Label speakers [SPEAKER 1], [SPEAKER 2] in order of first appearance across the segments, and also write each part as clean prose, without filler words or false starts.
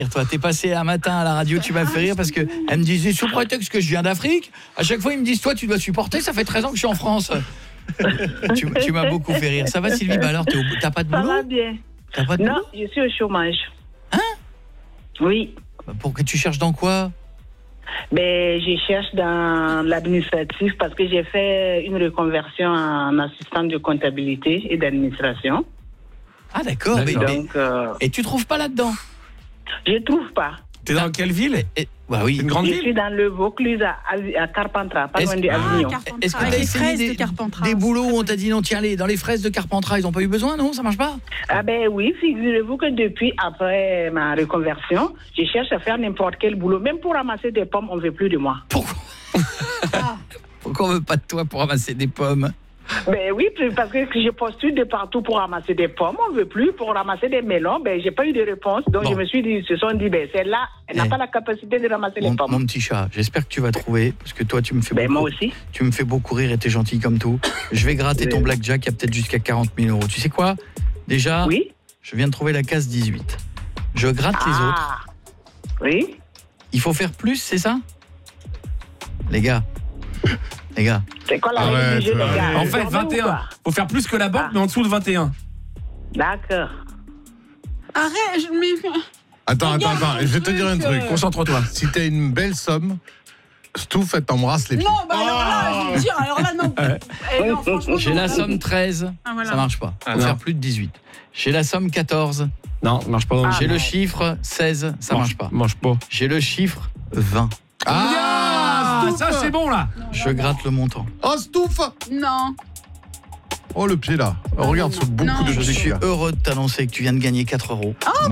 [SPEAKER 1] Toi, t'es passé un matin à la radio, tu m'as fait rire parce que elle me disait sous prétexte que je viens d'Afrique. À chaque fois, ils me disent toi, tu dois supporter. Ça fait 13 ans que je suis en France. tu m'as beaucoup fait rire. Ça va, Sylvie? Bah alors, t'as pas de boulot?
[SPEAKER 2] Ça va bien.
[SPEAKER 1] T'as pas de boulot?
[SPEAKER 2] Non, je suis au chômage.
[SPEAKER 1] Hein?
[SPEAKER 2] Oui.
[SPEAKER 1] Pour que tu cherches dans quoi?
[SPEAKER 2] Ben, je cherche dans l'administratif parce que j'ai fait une reconversion en assistant de comptabilité et d'administration.
[SPEAKER 1] Ah d'accord. Et tu trouves pas là-dedans?
[SPEAKER 2] Je trouve pas.
[SPEAKER 3] T'es dans quelle ville?
[SPEAKER 1] Bah oui.
[SPEAKER 3] Une grande
[SPEAKER 2] Je
[SPEAKER 3] ville?
[SPEAKER 2] suis dans le Vaucluse à Carpentras, pas loin d'Avignon.
[SPEAKER 1] Est-ce que t'as essayé des boulots où on t'a dit non, tiens, allez, dans les fraises de Carpentras, ils ont pas eu besoin, non? Ça marche pas?
[SPEAKER 2] Ah ben oui, figurez-vous que depuis, après ma reconversion, je cherche à faire n'importe quel boulot. Même pour ramasser des pommes, on ne veut plus de moi.
[SPEAKER 1] Pourquoi? Pourquoi on veut pas de toi pour ramasser des pommes?
[SPEAKER 2] Ben oui, parce que je postule de partout pour ramasser des pommes, on ne veut plus. Pour ramasser des melons, ben j'ai pas eu de réponse. Donc je me suis dit, se sont dit, ben celle-là, elle n'a pas la capacité de ramasser les pommes.
[SPEAKER 1] Mon petit chat, j'espère que tu vas trouver, parce que toi tu me fais beaucoup.
[SPEAKER 2] Moi aussi.
[SPEAKER 1] Tu me fais beaucoup rire et t'es gentil comme tout. Je vais gratter ton blackjack, il y a peut-être jusqu'à 40 000 €. Tu sais quoi? Déjà, je viens de trouver la case 18. Je gratte les autres.
[SPEAKER 2] Oui.
[SPEAKER 1] Il faut faire plus, c'est ça? Les gars.
[SPEAKER 2] C'est quoi la règle du jeu, les gars?
[SPEAKER 3] En fait, 21. Faut faire plus que la banque, mais en dessous de 21.
[SPEAKER 2] D'accord.
[SPEAKER 4] Arrête,
[SPEAKER 5] Attends, je vais te dire un truc.
[SPEAKER 3] Concentre-toi.
[SPEAKER 5] Si t'as une belle somme, Stouff, elle t'embrasse les pieds.
[SPEAKER 4] Non, bah alors là, je veux dire, alors là, non. Non, franchement,
[SPEAKER 1] J'ai la somme 13, ça marche pas. Faut faire plus de 18. J'ai la somme 14.
[SPEAKER 3] Non, ça marche pas.
[SPEAKER 1] J'ai le chiffre 16, ça marche pas.
[SPEAKER 3] Mange pas.
[SPEAKER 1] J'ai le chiffre 20.
[SPEAKER 3] Ça c'est bon là.
[SPEAKER 1] Je gratte le montant.
[SPEAKER 5] Oh, Stouff!
[SPEAKER 4] Non.
[SPEAKER 5] Oh, le pied là. Regarde sur beaucoup de
[SPEAKER 1] Je
[SPEAKER 5] pieds.
[SPEAKER 1] suis heureux de t'annoncer que tu viens de gagner 4 €.
[SPEAKER 4] Oh,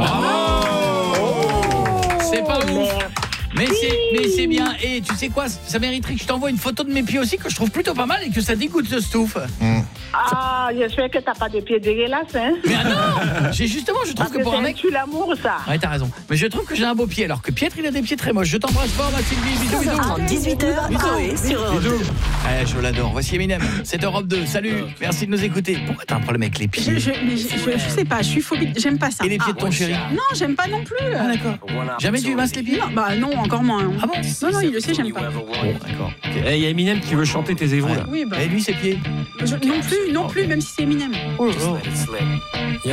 [SPEAKER 1] C'est pas ouf. Mais c'est bien. Et tu sais quoi, ça mériterait que je t'envoie une photo de mes pieds aussi, que je trouve plutôt pas mal et que ça dégoûte ce Stouff.
[SPEAKER 2] Ah, j'espère que t'as pas de pieds dégueulasses, hein?
[SPEAKER 1] Mais non, je trouve que pour un mec...
[SPEAKER 2] tu l'amour, ça.
[SPEAKER 1] Ouais, t'as raison. Mais je trouve que j'ai un beau pied, alors que Pietre, il a des pieds très moches. Je t'embrasse fort, ma Sylvie. Bisous, bisous.
[SPEAKER 6] 18h, sur Europe 2.
[SPEAKER 1] Eh, je l'adore. Voici Eminem. C'est Europe 2. Salut. Merci de nous écouter. Pourquoi t'as un problème avec les pieds?
[SPEAKER 4] Je sais pas, je suis phobique, j'aime pas ça.
[SPEAKER 1] Et les pieds de ton chéri?
[SPEAKER 4] Non, j'aime pas non plus.
[SPEAKER 1] Ah, d'accord. Jamais tu masses les pieds?
[SPEAKER 4] Non, bah non, encore moins.
[SPEAKER 1] Ah bon?
[SPEAKER 4] Non, il le sait, j'aime pas.
[SPEAKER 1] Bon, d'accord.
[SPEAKER 3] Il y a Eminem qui veut chanter tes évaux là.
[SPEAKER 4] Oui, bah.
[SPEAKER 1] Et lui, ses pieds?
[SPEAKER 4] Non plus, même si c'est Eminem.
[SPEAKER 1] Oh.